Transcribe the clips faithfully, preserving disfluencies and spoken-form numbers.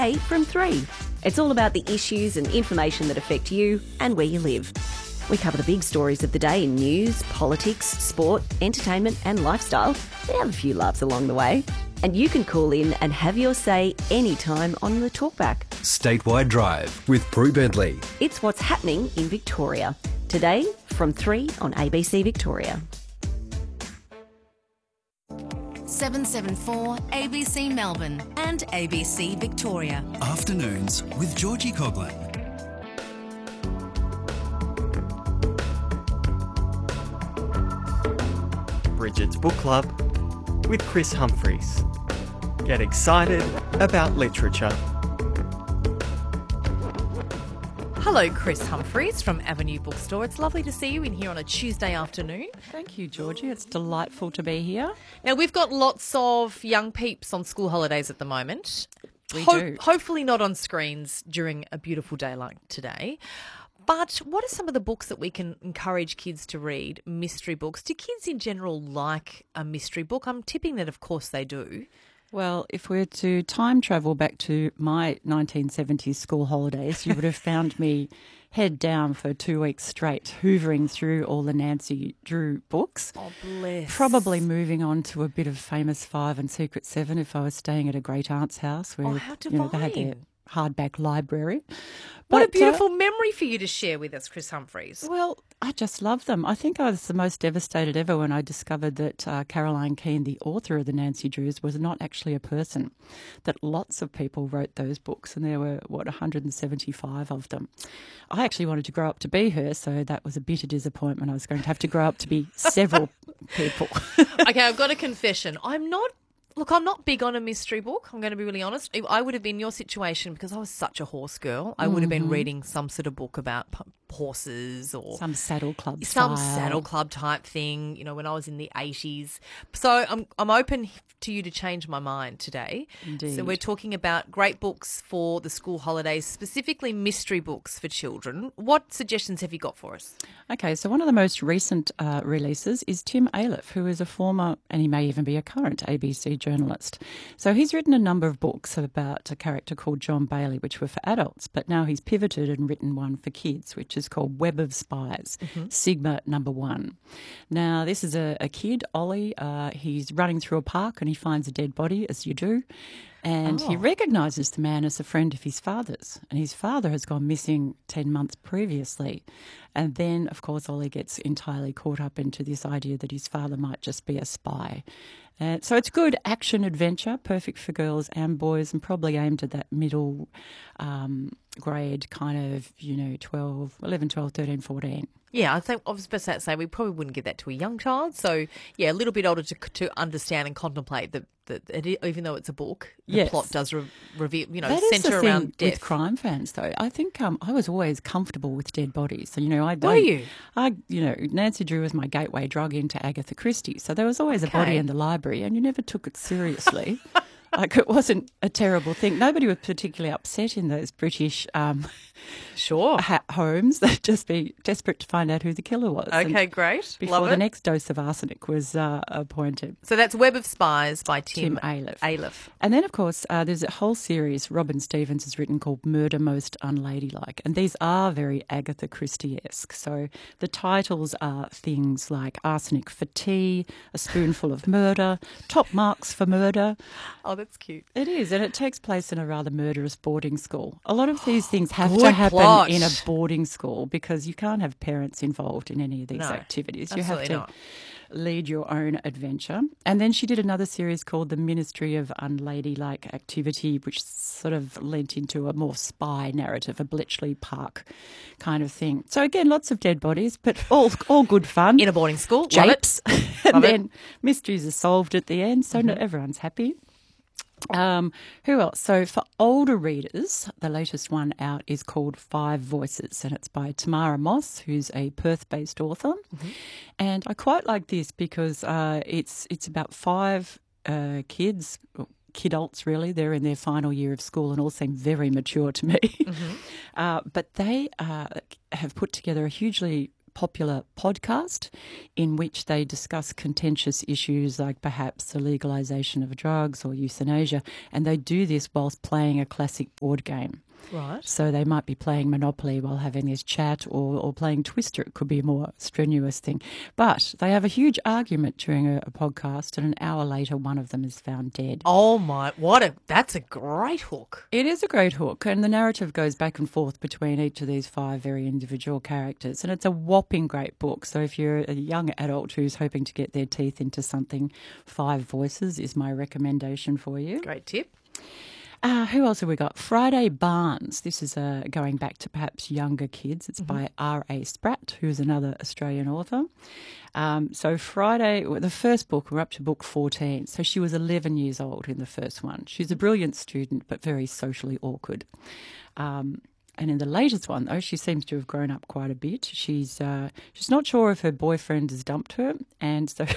today from three. It's all about the issues and information that affect you and where you live. We cover the big stories of the day in news, politics, sport, entertainment and lifestyle. We have a few laughs along the way. And you can call in and have your say anytime on the Talkback. Statewide Drive with Prue Bentley. It's what's happening in Victoria. Today from three on A B C Victoria. seven seven four A B C Melbourne and A B C Victoria. Afternoons with Georgie Coughlin. Bridget's Book Club with Chris Humphreys. Get excited about literature. Hello, Chris Humphreys from Avenue Bookstore. It's lovely to see you in here on a Tuesday afternoon. Thank you, Georgie. It's delightful to be here. Now, we've got lots of young peeps on school holidays at the moment. We Ho- do. Hopefully not on screens during a beautiful day like today. But what are some of the books that we can encourage kids to read, mystery books? Do kids in general like a mystery book? I'm tipping that, of course, they do. Well, if we're to time travel back to my nineteen seventies school holidays, you would have found me head down for two weeks straight, hoovering through all the Nancy Drew books. Oh, bless. Probably moving on to a bit of Famous Five and Secret Seven if I was staying at a great aunt's house where Oh, how you know, they had their divine. hardback library. What a But, uh, beautiful memory for you to share with us, Chris Humphreys. Well, I just love them. I think I was the most devastated ever when I discovered that uh, Caroline Keane, the author of the Nancy Drews, was not actually a person, that lots of people wrote those books and there were, what, one hundred seventy-five of them. I actually wanted to grow up to be her, so that was a bitter disappointment. I was going to have to grow up to be several people. Okay, I've got a confession. I'm not, look, I'm not big on a mystery book. I'm going to be really honest. If I would have been in your situation because I was such a horse girl. I would have been reading some sort of book about p- horses or Some saddle club some style. saddle club type thing, you know, when I was in the eighties. So I'm I'm open to you to change my mind today. Indeed. So we're talking about great books for the school holidays, specifically mystery books for children. What suggestions have you got for us? Okay, so one of the most recent uh, releases is Tim Aleph, who is a former, and he may even be a current A B C journalist. So he's written a number of books about a character called John Bailey, which were for adults, but now he's pivoted and written one for kids, which is called Web of Spies, Sigma Number One. Now, this is a, a kid, Ollie. Uh, he's running through a park and he finds a dead body, as you do. And he Oh. recognises the man as a friend of his father's. And his father has gone missing ten months previously. And then, of course, Ollie gets entirely caught up into this idea that his father might just be a spy. Uh, so it's good action adventure, perfect for girls and boys, and probably aimed at that middle um, grade kind of, you know, twelve, eleven, twelve, thirteen, fourteen. Yeah, I think I was supposed to say we probably wouldn't give that to a young child. So, yeah, a little bit older to to understand and contemplate that, that it, even though it's a book, the Yes. plot does re- reveal, you know, That is the centre thing around death. with crime fans, though. I think um, I was always comfortable with dead bodies. So, you know, I Were I, you? I, you know, Nancy Drew was my gateway drug into Agatha Christie. So there was always a body Okay. in the library, and you never took it seriously. Like, it wasn't a terrible thing. Nobody was particularly upset in those British um, Sure. ha- homes. They'd just be desperate to find out who the killer was. And Okay, great. before Love the it. next dose of arsenic was uh, appointed. So that's Web of Spies by Tim, Tim Aleph. Aleph. And then, of course, uh, there's a whole series Robin Stevens has written called Murder Most Unladylike. And these are very Agatha Christie-esque. So the titles are things like Arsenic for Tea, A Spoonful of Murder, Top Marks for Murder. Oh, that's cute. It is, and it takes place in a rather murderous boarding school. A lot of these things have Good to happen plot. in a boarding school because you can't have parents involved in any of these No, activities. You have absolutely to not. lead your own adventure. And then she did another series called The Ministry of Unladylike Activity, which sort of lent into a more spy narrative, a Bletchley Park kind of thing. So again, lots of dead bodies, but all all good fun. In a boarding school. Love it. Japes. and Love it. then mysteries are solved at the end, so not everyone's happy. Um, who else? So for older readers, the latest one out is called Five Voices, and it's by Tamara Moss, who's a Perth-based author. And I quite like this because uh, it's it's about five uh, kids, kidults really. They're in their final year of school and all seem very mature to me. uh, but they uh, have put together a hugely popular podcast in which they discuss contentious issues like perhaps the legalisation of drugs or euthanasia, and they do this whilst playing a classic board game. Right. So they might be playing Monopoly while having this chat, or, or playing Twister. It could be a more strenuous thing. But they have a huge argument during a, a podcast, and an hour later one of them is found dead. Oh my, what a, that's a great hook. It is a great hook, and the narrative goes back and forth between each of these five very individual characters, and it's a whopping great book. So if you're a young adult who's hoping to get their teeth into something, Five Voices is my recommendation for you. Great tip. Uh, who else have we got? Friday Barnes. This is uh, going back to perhaps younger kids. It's mm-hmm. by R A Spratt, who's another Australian author. Um, so Friday, the first book, we're up to book fourteen. So she was eleven years old in the first one. She's a brilliant student, but very socially awkward. Um, And in the latest one, though, she seems to have grown up quite a bit. She's uh, she's not sure if her boyfriend has dumped her, and so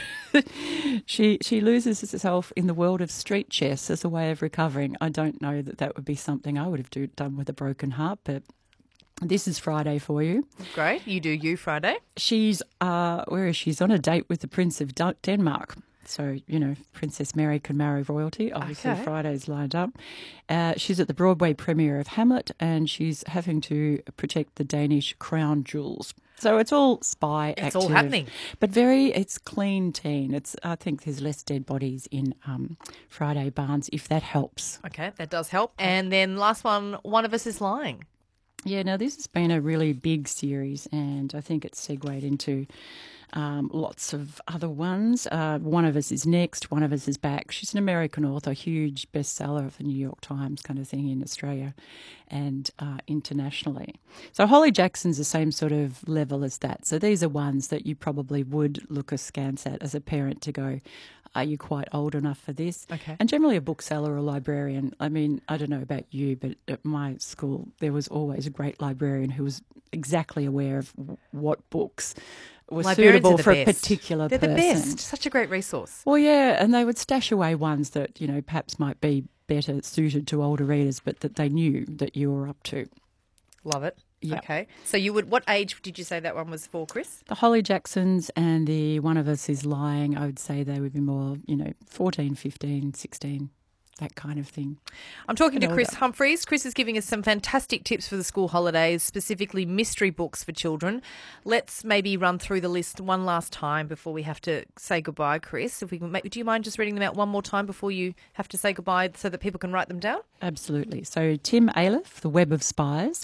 she she loses herself in the world of street chess as a way of recovering. I don't know that that would be something I would have do, done with a broken heart, but this is Friday for you. Great. You do you, Friday. She's, uh, where is she? She's on a date with the Prince of Dan- Denmark. So, you know, Princess Mary can marry royalty. Obviously, Okay. Friday's lined up. Uh, she's at the Broadway premiere of Hamlet, and she's having to protect the Danish crown jewels. So it's all spy It's active, all happening. but very, it's clean teen. It's, I think there's less dead bodies in um, Friday Barnes, if that helps. Okay, that does help. And then last one, One of Us is Lying. Yeah, now this has been a really big series, and I think it's segued into um, lots of other ones. Uh, One of Us is Next, One of Us is Back. She's an American author, huge bestseller of the New York Times kind of thing in Australia and uh, internationally. So Holly Jackson's the same sort of level as that. So these are ones that you probably would look askance at as a parent to go, are you quite old enough for this? Okay. And generally a bookseller or librarian. I mean, I don't know about you, but at my school there was always a great librarian who was exactly aware of w- what books were Librarians suitable are the for a best. particular They're person. the best. Such a great resource. Well, yeah, and they would stash away ones that, you know, perhaps might be better suited to older readers, but that they knew that you were up to. Love it. Yep. Okay. So you would, what age did you say that one was for, Chris? The Holly Jacksons and the One of Us is Lying, I would say they would be more, you know, fourteen, fifteen, sixteen, that kind of thing. I'm talking to Bit Chris older. Humphreys. Chris is giving us some fantastic tips for the school holidays, specifically mystery books for children. Let's maybe run through the list one last time before we have to say goodbye, Chris. If we can make, do you mind just reading them out one more time before you have to say goodbye so that people can write them down? Absolutely. So Tim Aleph, The Web of Spies,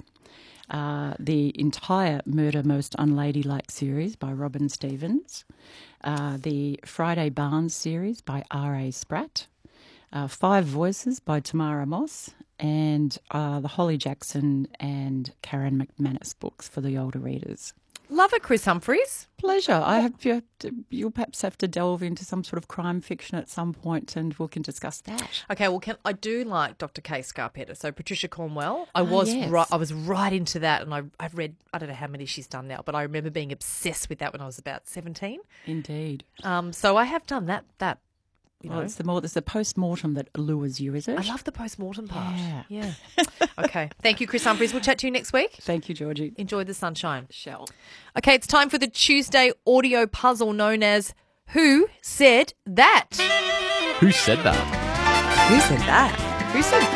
uh, the entire Murder Most Unladylike series by Robin Stevens, uh, the Friday Barnes series by R A Spratt, uh, Five Voices by Tamara Moss, and uh, the Holly Jackson and Karen McManus books for the older readers. Love it, Chris Humphreys. Pleasure. I have you have to, you'll perhaps have to delve into some sort of crime fiction at some point, and we can discuss that. Okay, well, can, I do like Doctor Kay Scarpetta. So Patricia Cornwell, I Ah, was yes. right. I was right into that, and I, I've read. I don't know how many she's done now, but I remember being obsessed with that when I was about seventeen. Indeed. Um, so I have done that. That you know, Well, it's the more it's the post mortem that allures you, is it? I love the post mortem part. Yeah. Yeah. Okay. Thank you, Chris Humphreys. We'll chat to you next week. Thank you, Georgie. Enjoy the sunshine. Shell. Okay, it's time for the Tuesday audio puzzle known as Who Said That? Who said that? Who said that? Who said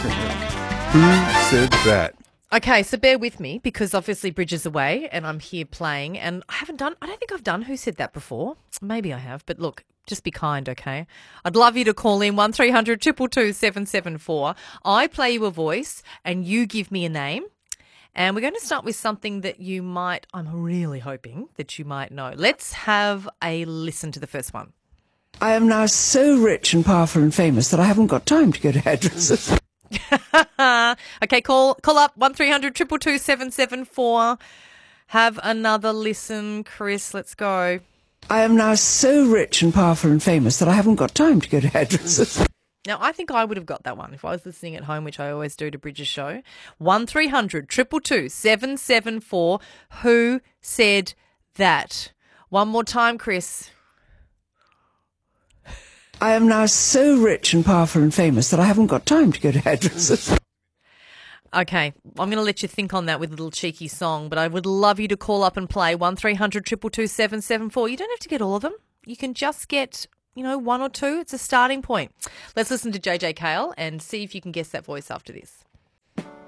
that? Who said that? Okay, so bear with me because obviously Bridge is away and I'm here playing and I haven't done, I don't think I've done Who Said That before. Maybe I have, but look, just be kind, okay? I'd love you to call in one three hundred two two two seven seven four. I play you a voice and you give me a name. And we're going to start with something that you might, I'm really hoping that you might know. Let's have a listen to the first one. I am now so rich and powerful and famous that I haven't got time to go to hairdressers. Okay, call call up one three hundred two two two seven seven four. Have another listen, Chris. Let's go. I am now so rich and powerful and famous that I haven't got time to go to hairdressers. Now, I think I would have got that one if I was listening at home, which I always do to Bridges' show. one three hundred two two two seven seven four. Who said that? One more time, Chris. I am now so rich and powerful and famous that I haven't got time to go to hairdressers. Okay, I'm going to let you think on that with a little cheeky song, but I would love you to call up and play one three hundred two two two seven seven four. You don't have to get all of them. You can just get, you know, one or two. It's a starting point. Let's listen to J J Cale and see if you can guess that voice after this.